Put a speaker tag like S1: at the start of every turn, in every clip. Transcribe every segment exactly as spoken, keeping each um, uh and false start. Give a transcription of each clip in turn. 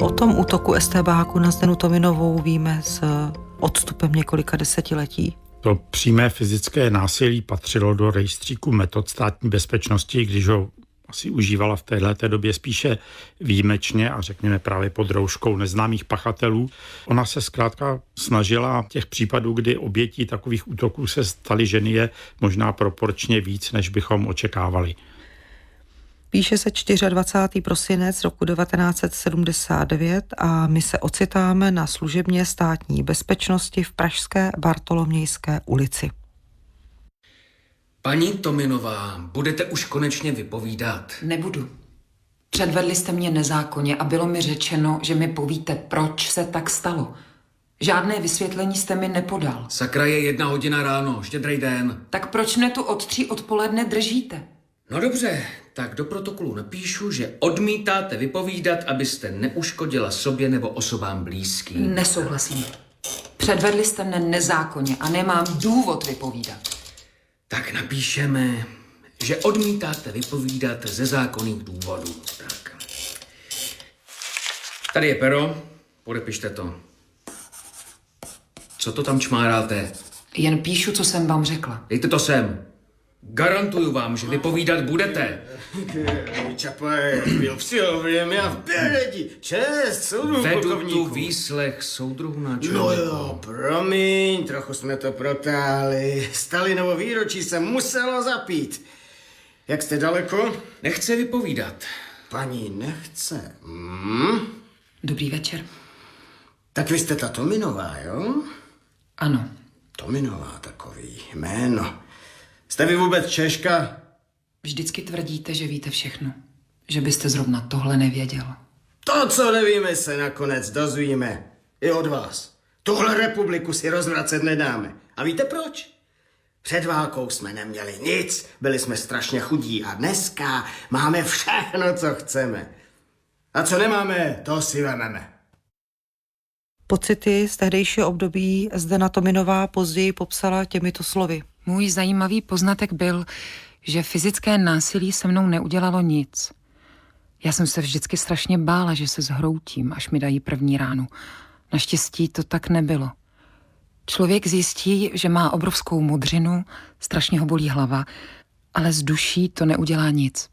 S1: O tom útoku estébáků na Zdenu Tominovou víme s odstupem několika desetiletí.
S2: To přímé fyzické násilí patřilo do rejstříku metod státní bezpečnosti, když ho asi užívala v téhleté době spíše výjimečně a řekněme právě pod rouškou neznámých pachatelů. Ona se zkrátka snažila těch případů, kdy obětí takových útoků se staly ženy, je možná proporčně víc, než bychom očekávali.
S1: Píše se dvacátého čtvrtého prosinec roku devatenáct set sedmdesát devět a my se ocitáme na služebně státní bezpečnosti v pražské Bartolomějské ulici.
S3: Paní Tominová, budete už konečně vypovídat?
S4: Nebudu. Předvedli jste mě nezákonně a bylo mi řečeno, že mi povíte, proč se tak stalo. Žádné vysvětlení jste mi nepodal.
S3: Sakra, je jedna hodina ráno, štědrý den.
S4: Tak proč mne tu od tří odpoledne držíte?
S3: No dobře, tak do protokolu napíšu, že odmítáte vypovídat, abyste neuškodila sobě nebo osobám blízkým.
S4: Nesouhlasím. Předvedli jste mne nezákonně a nemám důvod vypovídat.
S3: Tak napíšeme, že odmítáte vypovídat ze zákonných důvodů. Tak. Tady je pero, podepište to. Co to tam čmáráte?
S4: Jen píšu, co jsem vám řekla.
S3: Dejte to sem. Garantuju vám, že vypovídat budete.
S5: Čapaj, byl přihovorím, já v pěredi. Čest, soudruhu plukovníku.
S3: Vedu tu výslech soudruhu náčelníku.
S5: No jo, promiň, trochu jsme to protáhli. Stalinovo výročí se muselo zapít. Jak jste daleko?
S3: Nechce vypovídat.
S5: Paní nechce. Hmm?
S4: Dobrý večer.
S5: Tak vy jste ta Tominová, jo?
S4: Ano.
S5: Tominová, takový jméno. Jste vy vůbec Češka?
S4: Vždycky tvrdíte, že víte všechno. Že byste zrovna tohle nevěděl.
S5: To, co nevíme, se nakonec dozvíme. I od vás. Tuhle republiku si rozvracet nedáme. A víte proč? Před válkou jsme neměli nic, byli jsme strašně chudí a dneska máme všechno, co chceme. A co nemáme, to si vememe.
S1: Pocity z tehdejšího období Zdena Tominová později popsala těmito slovy.
S4: Můj zajímavý poznatek byl, že fyzické násilí se mnou neudělalo nic. Já jsem se vždycky strašně bála, že se zhroutím, až mi dají první ránu. Naštěstí to tak nebylo. Člověk zjistí, že má obrovskou modřinu, strašně ho bolí hlava, ale z duší to neudělá nic.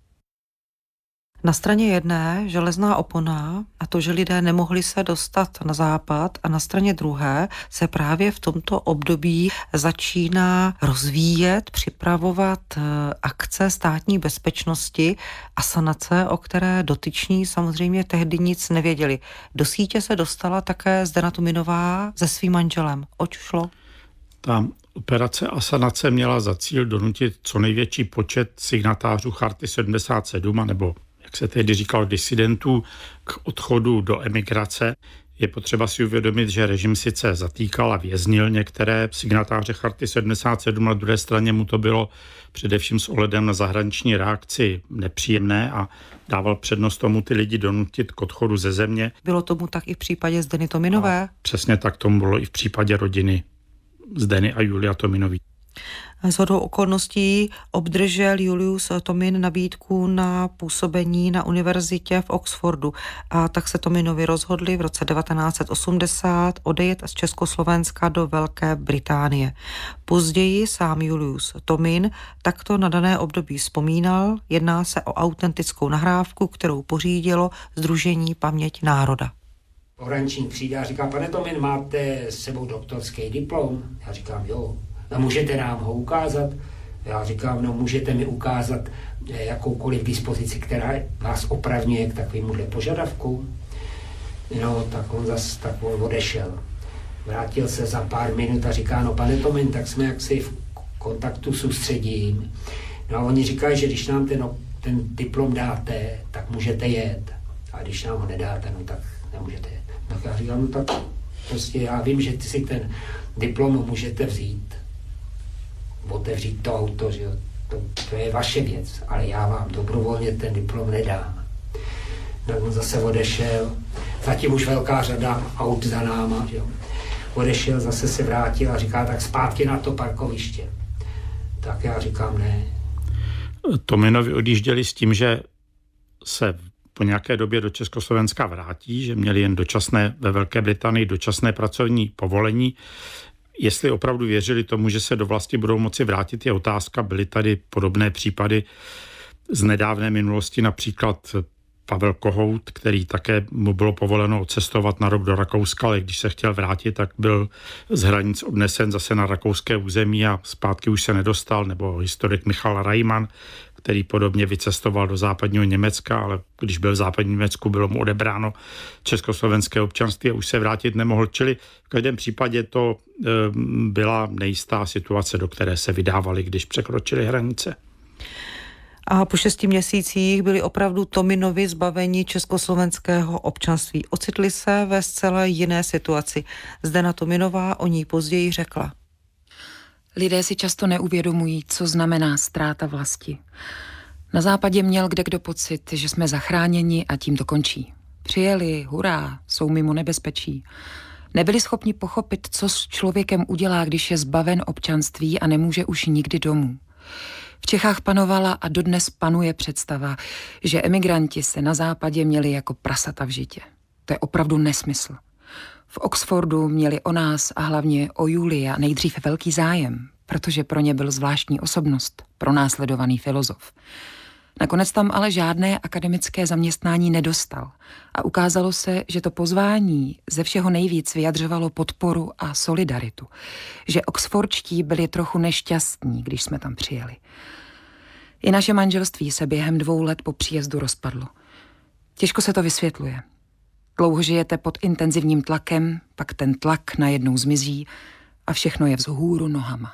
S1: Na straně jedné železná opona a to, že lidé nemohli se dostat na západ, a na straně druhé se právě v tomto období začíná rozvíjet, připravovat akce státní bezpečnosti a sanace, o které dotyční samozřejmě tehdy nic nevěděli. Do sítě se dostala také Zdena Tominová se svým manželem. Oč šlo?
S2: Ta operace asanace měla za cíl donutit co největší počet signatářů Charty sedmdesát sedm, nebo jak se tehdy říkalo, disidentů, k odchodu do emigrace. Je potřeba si uvědomit, že režim sice zatýkal a věznil některé signatáře Charty sedmdesát sedm, na druhé straně mu to bylo především s ohledem na zahraniční reakci nepříjemné a dával přednost tomu ty lidi donutit k odchodu ze země.
S1: Bylo tomu tak i v případě Zdeny Tominové?
S2: A přesně tak tomu bylo i v případě rodiny Zdeny a Julia Tominový.
S1: Shodou okolností obdržel Julius Tomin nabídku na působení na univerzitě v Oxfordu a tak se Tominovi rozhodli v roce devatenáct set osmdesát odejet z Československa do Velké Británie. Později sám Julius Tomin takto na dané období vzpomínal, jedná se o autentickou nahrávku, kterou pořídilo Sdružení Paměť národa.
S6: Pohraničník přijde a říká, pane Tomin, máte s sebou doktorský diplom? Já říkám, jo. No můžete nám ho ukázat? Já říkám, no můžete mi ukázat jakoukoliv dispozici, která vás opravňuje k takovémuhle požadavku. No tak on zas, tak on odešel. Vrátil se za pár minut a říká, no pane Tomin, tak jsme jaksi v kontaktu s ústředím. No a oni říkají, že když nám ten, ten diplom dáte, tak můžete jet. A když nám ho nedáte, no tak nemůžete jet. Tak já říkám, no tak prostě já vím, že ty si ten diplom můžete vzít. Otevřít to auto, že jo, to, to je vaše věc, ale já vám dobrovolně ten diplom nedám. Tak on zase odešel, zatím už velká řada aut za náma, že jo. Odešel, zase se vrátil a říká, tak zpátky na to parkoviště. Tak já říkám, ne.
S2: Tominovi odjížděli s tím, že se po nějaké době do Československa vrátí, že měli jen dočasné ve Velké Británii dočasné pracovní povolení. Jestli opravdu věřili tomu, že se do vlasti budou moci vrátit, je otázka. Byly tady podobné případy z nedávné minulosti, například Pavel Kohout, který také mu bylo povoleno odcestovat na rok do Rakouska, ale když se chtěl vrátit, tak byl z hranic odnesen zase na rakouské území a zpátky už se nedostal, nebo historik Michal Reimann, který podobně vycestoval do západního Německa, ale když byl v západním Německu, bylo mu odebráno československé občanství a už se vrátit nemohl. Čili v každém případě to e, byla nejistá situace, do které se vydávali, když překročili hranice.
S1: A po šesti měsících byli opravdu Tominovi zbaveni československého občanství. Ocitli se ve zcela jiné situaci. Zdena Tominová o ní později řekla.
S4: Lidé si často neuvědomují, co znamená ztráta vlasti. Na západě měl kdekdo pocit, že jsme zachráněni a tím to končí. Přijeli, hurá, jsou mimo nebezpečí. Nebyli schopni pochopit, co s člověkem udělá, když je zbaven občanství a nemůže už nikdy domů. V Čechách panovala a dodnes panuje představa, že emigranti se na západě měli jako prasata v žitě. To je opravdu nesmysl. V Oxfordu měli o nás a hlavně o Julia nejdřív velký zájem, protože pro ně byl zvláštní osobnost, pronásledovaný filozof. Nakonec tam ale žádné akademické zaměstnání nedostal a ukázalo se, že to pozvání ze všeho nejvíc vyjadřovalo podporu a solidaritu, že oxfordští byli trochu nešťastní, když jsme tam přijeli. I naše manželství se během dvou let po příjezdu rozpadlo. Těžko se to vysvětluje. Dlouho žijete pod intenzivním tlakem, pak ten tlak najednou zmizí a všechno je vzhůru nohama.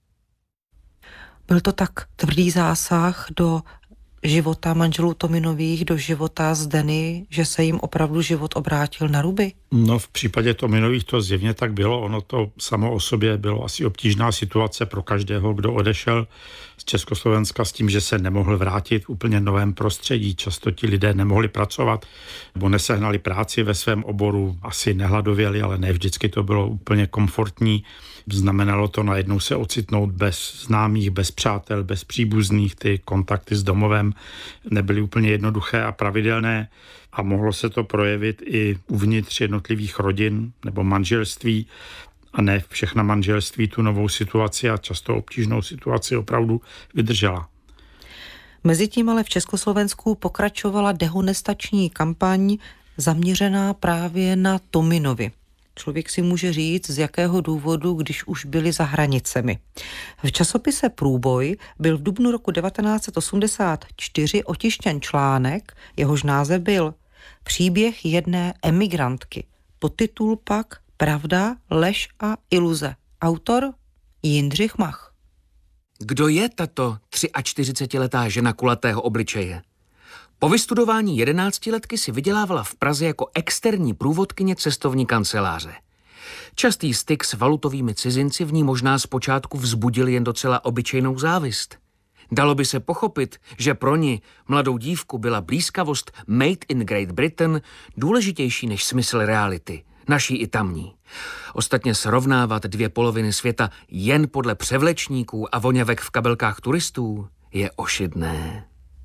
S1: Byl to tak tvrdý zásah do života manželů Tominových, do života Zdeny, že se jim opravdu život obrátil na ruby?
S2: No v případě Tominových to zjevně tak bylo. Ono to samo o sobě bylo asi obtížná situace pro každého, kdo odešel z Československa s tím, že se nemohl vrátit v úplně novém prostředí. Často ti lidé nemohli pracovat nebo nesehnali práci ve svém oboru, asi nehladověli, ale ne vždycky to bylo úplně komfortní. Znamenalo to najednou se ocitnout bez známých, bez přátel, bez příbuzných. Ty kontakty s domovem nebyly úplně jednoduché a pravidelné a mohlo se to projevit i uvnitř jednotlivých rodin nebo manželství a ne všechna manželství tu novou situaci a často obtížnou situaci opravdu vydržela.
S1: Mezitím ale v Československu pokračovala dehonestační kampaň zaměřená právě na Tominovi. Člověk si může říct, z jakého důvodu, když už byli za hranicemi. V časopise Průboj byl v dubnu roku devatenáct set osmdesát čtyři otištěn článek, jehož název byl Příběh jedné emigrantky. Podtitul pak Pravda, lež a iluze. Autor Jindřich Mach.
S3: Kdo je tato čtyřicetiletá žena kulatého obličeje? Po vystudování jedenáctiletky si vydělávala v Praze jako externí průvodkyně cestovní kanceláře. Častý styk s valutovými cizinci v ní možná zpočátku vzbudil jen docela obyčejnou závist. Dalo by se pochopit, že pro ní, mladou dívku, byla blízkavost Made in Great Britain důležitější než smysl reality, naší i tamní. Ostatně srovnávat dvě poloviny světa jen podle převlečníků a voňavek v kabelkách turistů je ošidné.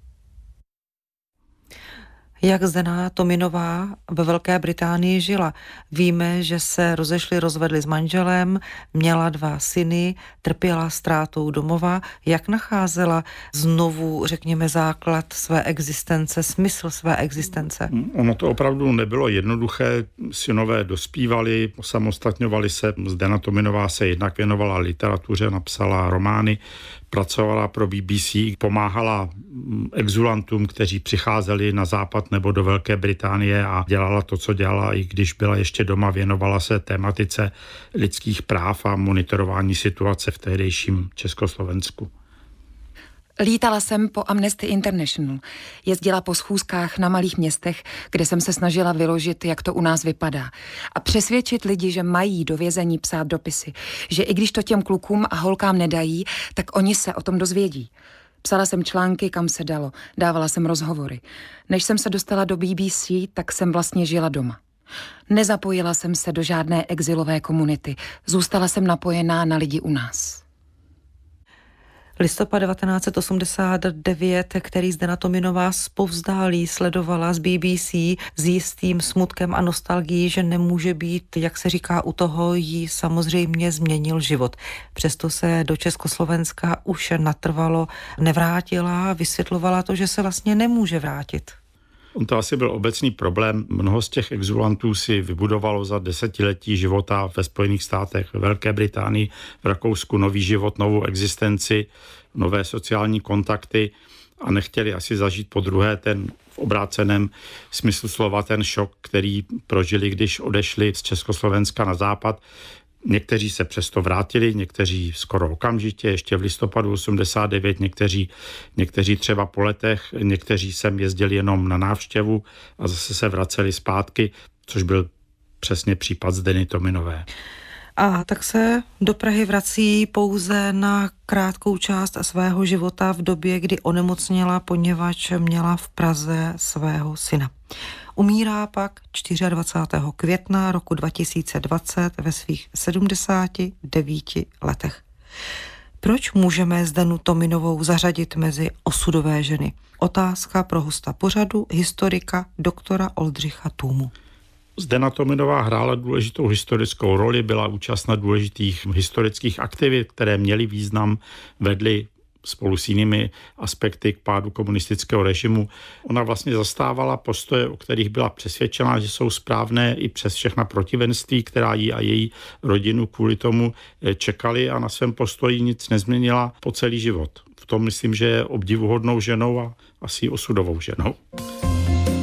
S1: Jak Zdena Tominová ve Velké Británii žila? Víme, že se rozešli, rozvedli s manželem, měla dva syny, trpěla ztrátou domova. Jak nacházela znovu, řekněme, základ své existence, smysl své existence?
S2: Ono to opravdu nebylo jednoduché. Synové dospívali, osamostatňovali se. Zdena Tominová se jednak věnovala literatuře, napsala romány, pracovala pro B B C, pomáhala exulantům, kteří přicházeli na západ nebo do Velké Británie a dělala to, co dělala, i když byla ještě doma, věnovala se tématice lidských práv a monitorování situace v tehdejším Československu.
S4: Lítala jsem po Amnesty International. Jezdila po schůzkách na malých městech, kde jsem se snažila vyložit, jak to u nás vypadá. A přesvědčit lidi, že mají do vězení psát dopisy. Že i když to těm klukům a holkám nedají, tak oni se o tom dozvědí. Psala jsem články, kam se dalo. Dávala jsem rozhovory. Než jsem se dostala do B B C, tak jsem vlastně žila doma. Nezapojila jsem se do žádné exilové komunity. Zůstala jsem napojená na lidi u nás.
S1: Listopad devatenáct set osmdesát devět, který Zdena Tominová zpovzdálí sledovala z B B C s jistým smutkem a nostalgií, že nemůže být, jak se říká u toho, jí samozřejmě změnil život. Přesto se do Československa už natrvalo nevrátila, vysvětlovala to, že se vlastně nemůže vrátit.
S2: On to asi byl obecný problém. Mnoho z těch exulantů si vybudovalo za desetiletí života ve Spojených státech, ve Velké Británii, v Rakousku nový život, novou existenci, nové sociální kontakty a nechtěli asi zažít po druhé ten v obráceném smyslu slova ten šok, který prožili, když odešli z Československa na západ. Někteří se přesto vrátili, někteří skoro okamžitě, ještě v listopadu osmdesát devět, někteří, někteří třeba po letech, někteří sem jezdili jenom na návštěvu a zase se vraceli zpátky, což byl přesně případ Zdeny Tominové.
S1: A tak se do Prahy vrací pouze na krátkou část svého života v době, kdy onemocněla, poněvadž měla v Praze svého syna. Umírá pak dvacátého čtvrtého května roku dva tisíce dvacet ve svých sedmdesáti devíti letech. Proč můžeme Zdenu Tominovou zařadit mezi osudové ženy? Otázka pro hosta pořadu, historika doktora Oldřicha Tůmu.
S2: Zdena Tominová hrála důležitou historickou roli, byla účastna důležitých historických aktivit, které měly význam, vedly spolu s jinými aspekty k pádu komunistického režimu. Ona vlastně zastávala postoje, o kterých byla přesvědčena, že jsou správné i přes všechna protivenství, která jí a její rodinu kvůli tomu čekali a na svém postoji nic nezměnila po celý život. V tom myslím, že je obdivuhodnou ženou a asi osudovou ženou.